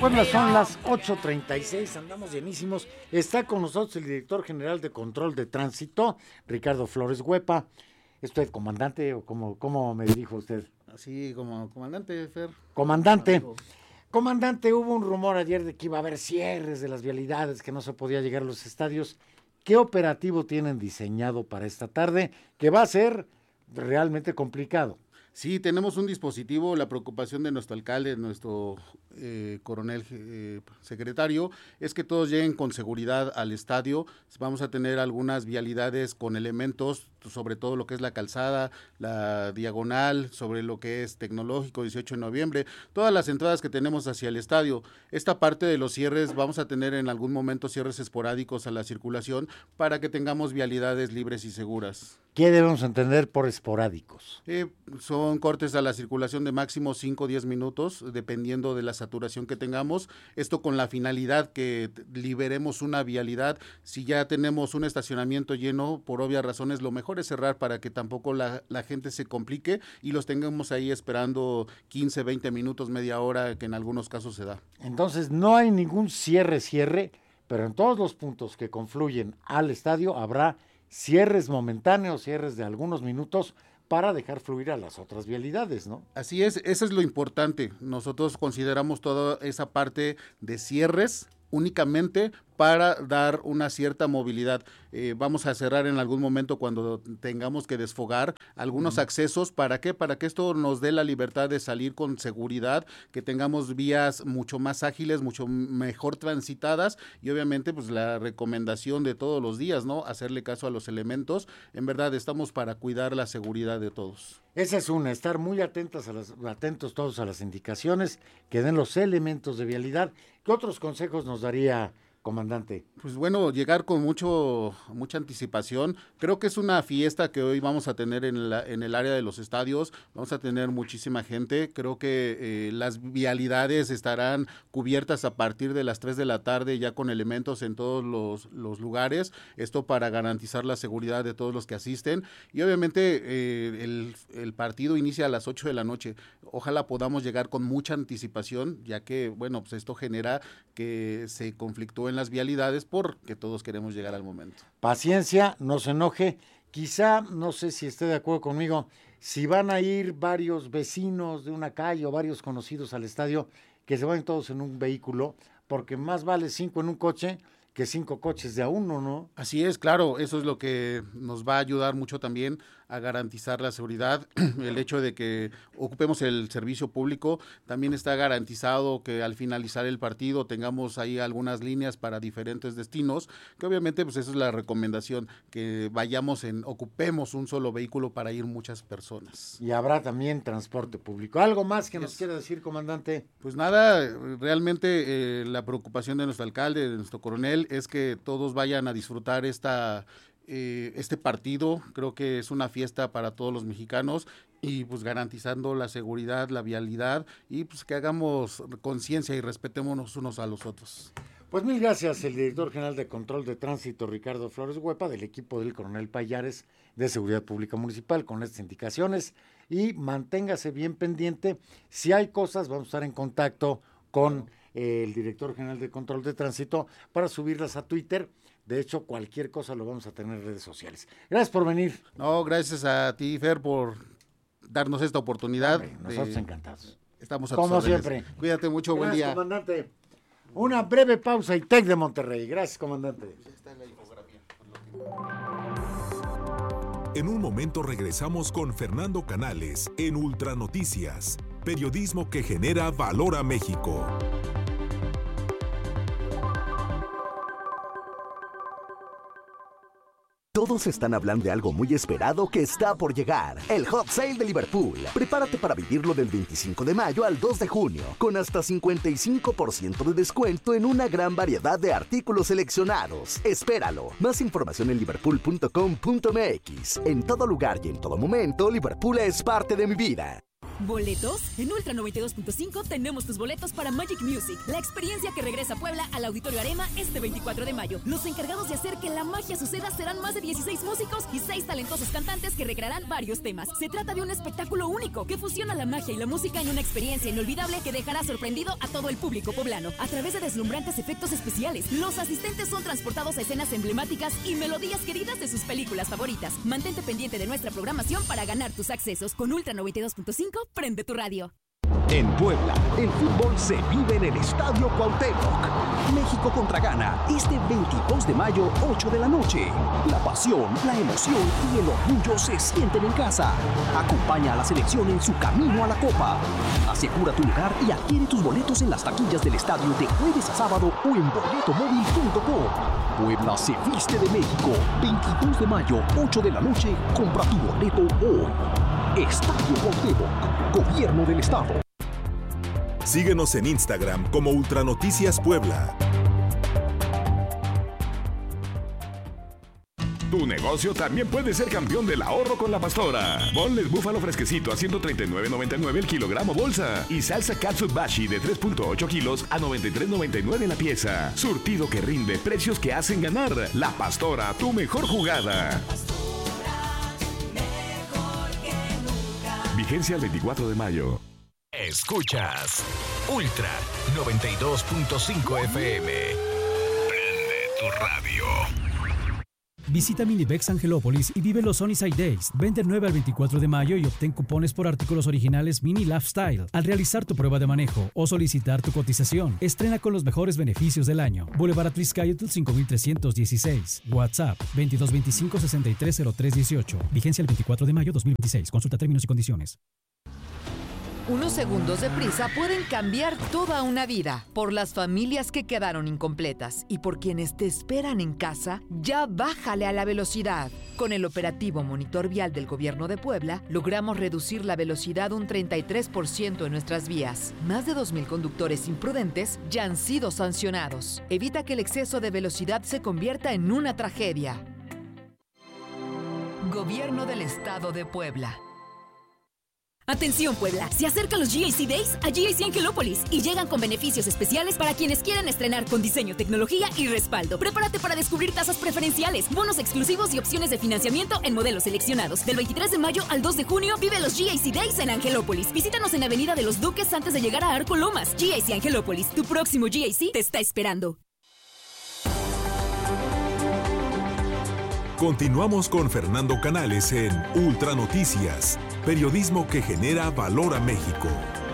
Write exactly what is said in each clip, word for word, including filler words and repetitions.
Puebla son las ocho treinta y seis, andamos llenísimos. Está con nosotros el director general de Control de Tránsito, Ricardo Flores Huepa. ¿Es usted comandante o cómo, cómo me dirijo a usted? Así como comandante, Fer. Comandante. Comandante, hubo un rumor ayer de que iba a haber cierres de las vialidades, que no se podía llegar a los estadios. ¿Qué operativo tienen diseñado para esta tarde? Que va a ser realmente complicado. Sí, tenemos un dispositivo. La preocupación de nuestro alcalde, nuestro eh, coronel eh, secretario, es que todos lleguen con seguridad al estadio. Vamos a tener algunas vialidades con elementos, sobre todo lo que es la calzada, la diagonal, sobre lo que es tecnológico, dieciocho de noviembre, todas las entradas que tenemos hacia el estadio. Esta parte de los cierres, vamos a tener en algún momento cierres esporádicos a la circulación para que tengamos vialidades libres y seguras. ¿Qué debemos entender por esporádicos? Eh, son cortes a la circulación de máximo cinco o diez minutos, dependiendo de la saturación que tengamos. Esto con la finalidad que liberemos una vialidad. Si ya tenemos un estacionamiento lleno, por obvias razones, lo mejor es cerrar para que tampoco la, la gente se complique y los tengamos ahí esperando quince, veinte minutos, media hora, que en algunos casos se da. Entonces, no hay ningún cierre-cierre, pero en todos los puntos que confluyen al estadio habrá cierres momentáneos, cierres de algunos minutos para dejar fluir a las otras vialidades, ¿no? Así es, eso es lo importante. Nosotros consideramos toda esa parte de cierres únicamente para dar una cierta movilidad. Eh, vamos a cerrar en algún momento cuando tengamos que desfogar algunos uh-huh. accesos. ¿Para qué? Para que esto nos dé la libertad de salir con seguridad, que tengamos vías mucho más ágiles, mucho mejor transitadas y obviamente pues la recomendación de todos los días, ¿no? Hacerle caso a los elementos. En verdad estamos para cuidar la seguridad de todos. Esa es una, estar muy atentos, a las, atentos todos a las indicaciones que den los elementos de vialidad. ¿Qué otros consejos nos daría, comandante? Pues bueno, llegar con mucho mucha anticipación. Creo que es una fiesta que hoy vamos a tener en, la, en el área de los estadios. Vamos a tener muchísima gente. Creo que eh, las vialidades estarán cubiertas a partir de las tres de la tarde, ya con elementos en todos los, los lugares. Esto para garantizar la seguridad de todos los que asisten. Y obviamente eh, el, el partido inicia a las ocho de la noche. Ojalá podamos llegar con mucha anticipación, ya que, bueno, pues esto genera que se conflictúen las vialidades porque todos queremos llegar al momento. Paciencia, no se enoje. Quizá, no sé si esté de acuerdo conmigo, si van a ir varios vecinos de una calle o varios conocidos al estadio, que se vayan todos en un vehículo, porque más vale cinco en un coche que cinco coches de a uno, ¿no? Así es, claro, eso es lo que nos va a ayudar mucho también a garantizar la seguridad. El hecho de que ocupemos el servicio público, también está garantizado que al finalizar el partido tengamos ahí algunas líneas para diferentes destinos, que obviamente pues esa es la recomendación, que vayamos en, ocupemos un solo vehículo para ir muchas personas. Y habrá también transporte público. ¿Algo más que nos yes. quiera decir, comandante? Pues nada, realmente eh, la preocupación de nuestro alcalde, de nuestro coronel, es que todos vayan a disfrutar esta eh, este partido. Creo que es una fiesta para todos los mexicanos y pues garantizando la seguridad, la vialidad y pues que hagamos conciencia y respetémonos unos a los otros. Pues mil gracias, el director general de Control de Tránsito, Ricardo Flores Huepa, del equipo del coronel Payares de Seguridad Pública Municipal, con estas indicaciones, y manténgase bien pendiente. Si hay cosas, vamos a estar en contacto con eh, el director general de Control de Tránsito para subirlas a Twitter. De hecho, cualquier cosa lo vamos a tener en redes sociales. Gracias por venir. No, gracias a ti, Fer, por darnos esta oportunidad. Hombre, nosotros de... encantados. Estamos a Como siempre. Cuídate mucho, gracias, buen día. Comandante. Una breve pausa y Tec de Monterrey. Gracias, comandante. En un momento regresamos con Fernando Canales en Ultra Noticias, periodismo que genera valor a México. Todos están hablando de algo muy esperado que está por llegar. El Hot Sale de Liverpool. Prepárate para vivirlo del veinticinco de mayo al dos de junio, con hasta cincuenta y cinco por ciento de descuento en una gran variedad de artículos seleccionados. Espéralo. Más información en liverpool punto com punto m x. En todo lugar y en todo momento, Liverpool es parte de mi vida. ¿Boletos? En Ultra noventa y dos punto cinco tenemos tus boletos para Magic Music, la experiencia que regresa a Puebla al Auditorio Arena este veinticuatro de mayo. Los encargados de hacer que la magia suceda serán más de dieciséis músicos y seis talentosos cantantes que recrearán varios temas. Se trata de un espectáculo único que fusiona la magia y la música en una experiencia inolvidable que dejará sorprendido a todo el público poblano. A través de deslumbrantes efectos especiales, los asistentes son transportados a escenas emblemáticas y melodías queridas de sus películas favoritas. Mantente pendiente de nuestra programación para ganar tus accesos. Con Ultra noventa y dos punto cinco, prende tu radio. En Puebla, el fútbol se vive en el Estadio Cuauhtémoc. México contra Ghana, este veintidós de mayo, ocho de la noche. La pasión, la emoción y el orgullo se sienten en casa. Acompaña a la selección en su camino a la Copa. Asegura tu lugar y adquiere tus boletos en las taquillas del estadio de jueves a sábado o en boleto móvil punto com. Puebla se viste de México. veintidós de mayo, ocho de la noche. Compra tu boleto hoy. Estadio Cuauhtémoc, Gobierno del Estado. Síguenos en Instagram como Ultranoticias Puebla. Tu negocio también puede ser campeón del ahorro con La Pastora. Boneless búfalo fresquecito a ciento treinta y nueve noventa y nueve el kilogramo bolsa. Y salsa katsubashi de tres punto ocho kilos a noventa y tres noventa y nueve la pieza. Surtido que rinde, precios que hacen ganar. La Pastora, tu mejor jugada. Vigencia el veinticuatro de mayo. Escuchas Ultra noventa y dos punto cinco F M. Prende tu radio. Visita Minibex Angelópolis y vive los Sunnyside Days. Ven del nueve al veinticuatro de mayo y obtén cupones por artículos originales Mini Lifestyle. Al realizar tu prueba de manejo o solicitar tu cotización, estrena con los mejores beneficios del año. Boulevard Atliscayotl cinco mil trescientos dieciséis. WhatsApp veintidós veinticinco sesenta y tres cero tres dieciocho. Vigencia el veinticuatro de mayo dos mil veintiséis. Consulta términos y condiciones. Unos segundos de prisa pueden cambiar toda una vida. Por las familias que quedaron incompletas y por quienes te esperan en casa, ya bájale a la velocidad. Con el operativo Monitor Vial del Gobierno de Puebla, logramos reducir la velocidad un treinta y tres por ciento en nuestras vías. Más de dos mil conductores imprudentes ya han sido sancionados. Evita que el exceso de velocidad se convierta en una tragedia. Gobierno del Estado de Puebla. Atención Puebla, se acercan los G A C Days a G A C Angelópolis y llegan con beneficios especiales para quienes quieren estrenar con diseño, tecnología y respaldo. Prepárate para descubrir tasas preferenciales, bonos exclusivos y opciones de financiamiento en modelos seleccionados. Del veintitrés de mayo al dos de junio vive los G A C Days en Angelópolis. Visítanos en Avenida de los Duques antes de llegar a Arco Lomas. G A C Angelópolis, tu próximo G A C te está esperando. Continuamos con Fernando Canales en Ultra Noticias, periodismo que genera valor a México.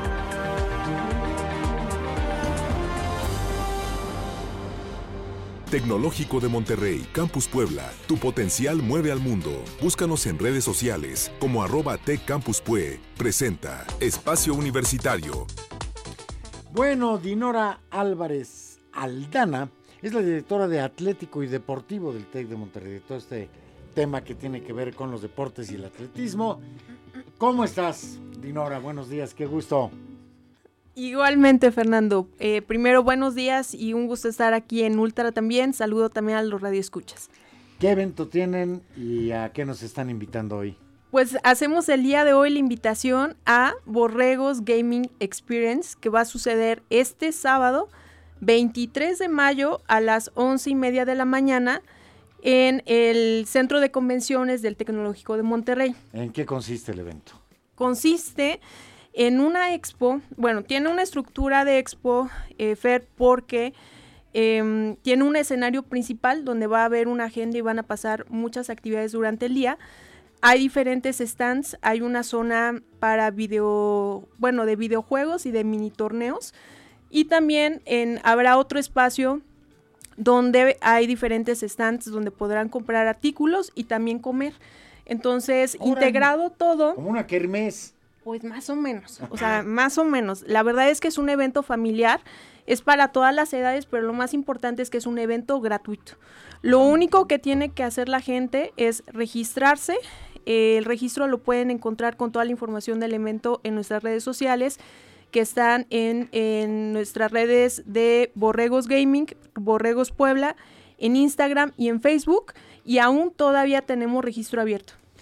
Tecnológico de Monterrey, Campus Puebla. Tu potencial mueve al mundo. Búscanos en redes sociales como arroba Tec Campus Pue. Presenta Espacio Universitario. Bueno, Dinora Álvarez Aldana es la directora de Atlético y Deportivo del Tec de Monterrey, de todo este tema que tiene que ver con los deportes y el atletismo. ¿Cómo estás, Dinora? Buenos días, qué gusto. Igualmente, Fernando. Eh, primero, buenos días y un gusto estar aquí en Ultra también. Saludo también a los radioescuchas. ¿Qué evento tienen y a qué nos están invitando hoy? Pues hacemos el día de hoy la invitación a Borregos Gaming Experience, que va a suceder este sábado, veintitrés de mayo a las once y media de la mañana en el Centro de Convenciones del Tecnológico de Monterrey. ¿En qué consiste el evento? Consiste en una expo, bueno, tiene una estructura de expo, eh, Fer, porque eh, tiene un escenario principal donde va a haber una agenda y van a pasar muchas actividades durante el día. Hay diferentes stands, hay una zona para video, bueno, de videojuegos y de mini torneos. Y también en, habrá otro espacio donde hay diferentes stands donde podrán comprar artículos y también comer. Entonces, Ahora, integrado todo. Como una kermés. Pues más o menos, o sea, más o menos. La verdad es que es un evento familiar, es para todas las edades, pero lo más importante es que es un evento gratuito. Lo único que tiene que hacer la gente es registrarse. Eh, el registro lo pueden encontrar con toda la información del evento en nuestras redes sociales, que están en, en nuestras redes de Borregos Gaming, Borregos Puebla, en Instagram y en Facebook, y aún todavía tenemos registro abierto.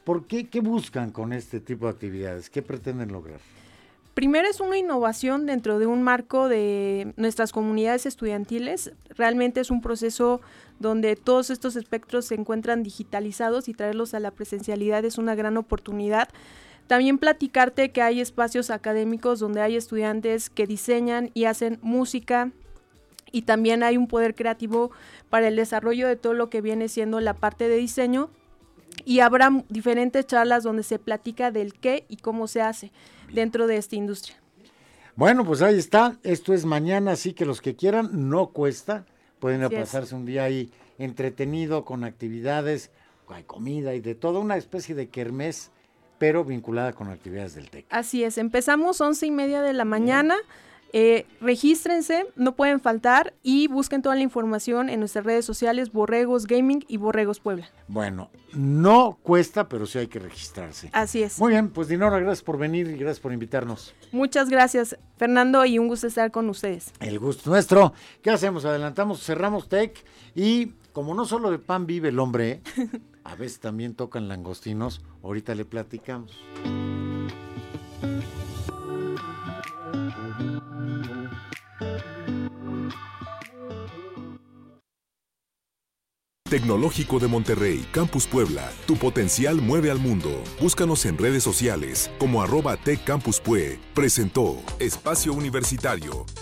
¿por qué, qué buscan con este tipo de actividades? ¿Qué pretenden lograr? Primero es una innovación dentro de un marco de nuestras comunidades estudiantiles. Realmente es un proceso donde todos estos espectros se encuentran digitalizados y traerlos a la presencialidad es una gran oportunidad. También platicarte que hay espacios académicos donde hay estudiantes que diseñan y hacen música y también hay un poder creativo para el desarrollo de todo lo que viene siendo la parte de diseño y habrá diferentes charlas donde se platica del qué y cómo se hace dentro de esta industria. Bueno, pues ahí está, esto es mañana, así que los que quieran, no cuesta, pueden así pasarse es. un día ahí entretenido con actividades, hay comida y de todo, una especie de kermés, pero vinculada con actividades del TEC. Así es, empezamos once y media de la mañana, eh, regístrense, no pueden faltar y busquen toda la información en nuestras redes sociales, Borregos Gaming y Borregos Puebla. Bueno, no cuesta, pero sí hay que registrarse. Así es. Muy bien, pues Dinora, gracias por venir y gracias por invitarnos. Muchas gracias, Fernando, y un gusto estar con ustedes. El gusto nuestro. ¿Qué hacemos? Adelantamos, cerramos TEC y como no solo de pan vive el hombre, a veces también tocan langostinos, ahorita le platicamos. Tecnológico de Monterrey, Campus Puebla, tu potencial mueve al mundo. Búscanos en redes sociales como arroba Tec Campus Pue. Presentó Espacio Universitario.